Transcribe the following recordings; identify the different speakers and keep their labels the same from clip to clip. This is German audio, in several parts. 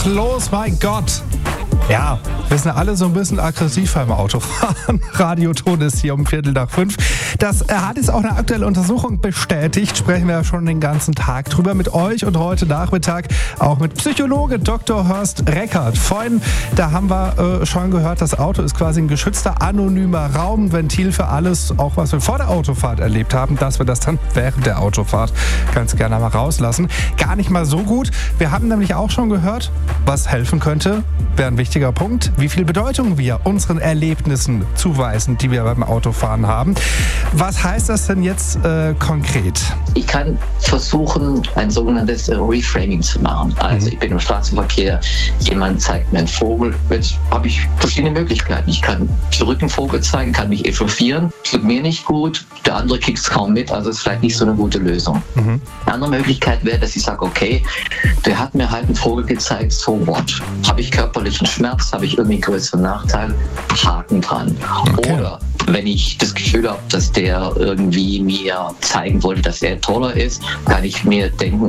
Speaker 1: doch los, mein Gott. Ja, wir sind alle so ein bisschen aggressiv beim Autofahren. Radioton ist hier um 4:45. Das hat jetzt auch eine aktuelle Untersuchung bestätigt. Sprechen wir ja schon den ganzen Tag drüber mit euch und heute Nachmittag auch mit Psychologe Dr. Horst Reckert. Vorhin, da haben wir schon gehört, das Auto ist quasi ein geschützter, anonymer Raum, Ventil für alles, auch was wir vor der Autofahrt erlebt haben, dass wir das dann während der Autofahrt ganz gerne mal rauslassen. Gar nicht mal so gut. Wir haben nämlich auch schon gehört, was helfen könnte, wäre ein wichtiger Punkt, wie viel Bedeutung wir unseren Erlebnissen zuweisen, die wir beim Autofahren haben. Was heißt das denn jetzt konkret?
Speaker 2: Ich kann versuchen, ein sogenanntes Reframing zu machen. Also ich bin im Straßenverkehr, jemand zeigt mir einen Vogel. Jetzt habe ich verschiedene Möglichkeiten. Ich kann zurück einen Vogel zeigen, kann mich echauffieren, tut mir nicht gut, der andere kriegt es kaum mit, also ist vielleicht nicht so eine gute Lösung. Eine andere Möglichkeit wäre, dass ich sage, okay, der hat mir halt einen Vogel gezeigt, so what? Habe ich körperlichen Schmerz, habe ich irgendwie einen größeren Nachteil, Haken dran.
Speaker 1: Okay.
Speaker 2: Oder wenn ich das Gefühl habe, dass der irgendwie mir zeigen wollte, dass er toller ist, kann ich mir denken,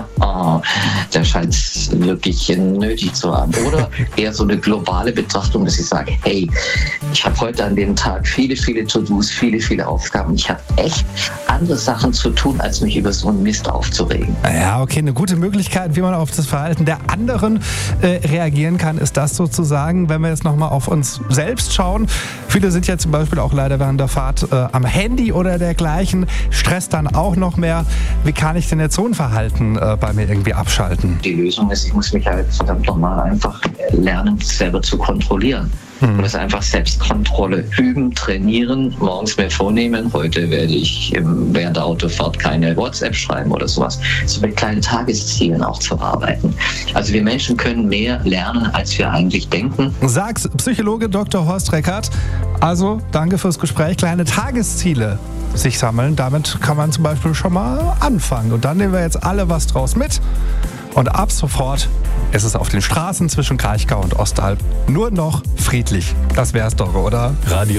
Speaker 2: der scheint es wirklich nötig zu haben. Oder eher so eine globale Betrachtung, dass ich sage, hey, ich habe heute an dem Tag viele To-Dos, viele Aufgaben. Ich habe echt andere Sachen zu tun, als mich über so einen Mist aufzuregen.
Speaker 1: Ja, okay, eine gute Möglichkeit, wie man auf das Verhalten der anderen reagieren kann, ist das sozusagen, wenn wir jetzt nochmal auf uns selbst schauen. Viele sind ja zum Beispiel auch leider während der Fahrt am Handy oder dergleichen, Stress dann auch noch mehr. Wie kann ich denn jetzt so ein Verhalten bei mir irgendwie abschalten?
Speaker 2: Die Lösung ist, ich muss mich halt verdammt nochmal einfach lernen, selber zu kontrollieren. Ich muss einfach Selbstkontrolle üben, trainieren, morgens mir vornehmen, heute werde ich während der Autofahrt keine WhatsApp schreiben oder sowas. So mit kleinen Tageszielen auch zu arbeiten. Also wir Menschen können mehr lernen, als wir eigentlich denken.
Speaker 1: Sag's Psychologe Dr. Horst Reckert. Also, danke fürs Gespräch. Kleine Tagesziele sich sammeln. Damit kann man zum Beispiel schon mal anfangen. Und dann nehmen wir jetzt alle was draus mit. Und ab sofort ist es auf den Straßen zwischen Kraichgau und Ostalb nur noch friedlich. Das wär's doch, oder?
Speaker 3: Radio